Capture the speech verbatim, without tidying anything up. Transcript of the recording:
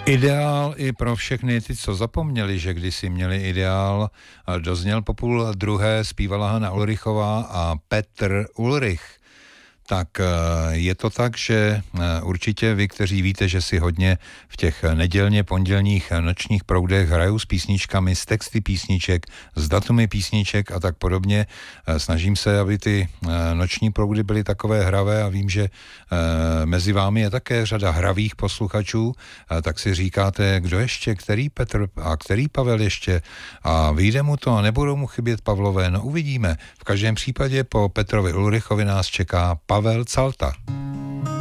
Ideál i pro všechny ty, co zapomněli, že kdysi měli ideál, dozněl po půl druhé, zpívala Hana Ulrichová a Petr Ulrich. Tak je to tak, že určitě vy, kteří víte, že si hodně v těch nedělně pondělních nočních proudech hraju s písničkami, s texty písniček, s datumy písniček a tak podobně. Snažím se, aby ty noční proudy byly takové hravé a vím, že mezi vámi je také řada hravých posluchačů, tak si říkáte, kdo ještě, který Petr a který Pavel ještě a vyjde mu to a nebudou mu chybět Pavlové, no uvidíme. V každém případě po Petrovi Ulrichovi nás čeká Pavel Calta.